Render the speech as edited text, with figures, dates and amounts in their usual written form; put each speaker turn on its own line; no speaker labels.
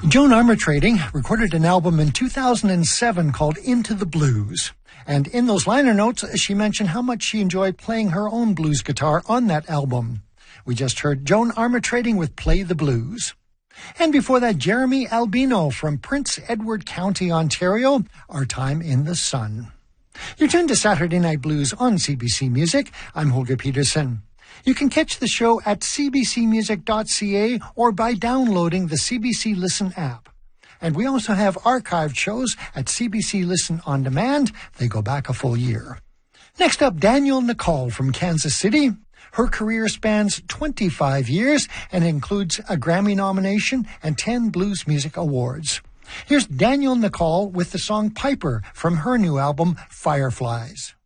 Joan Armatrading recorded an album in 2007 called Into the Blues. And in those liner notes, she mentioned how much she enjoyed playing her own blues guitar on that album. We just heard Joan Armatrading with Play the Blues. And before that, Jeremy Albino from Prince Edward County, Ontario, Our Time in the Sun. You're tuned to Saturday Night Blues on CBC Music. I'm Holger Peterson. You can catch the show at cbcmusic.ca or by downloading the CBC Listen app. And we also have archived shows at CBC Listen On Demand. They go back a full year. Next up, Danielle Nicole from Kansas City. Her career spans 25 years and includes a Grammy nomination and 10 Blues Music Awards. Here's Danielle Nicole with the song Piper from her new album, Fireflies.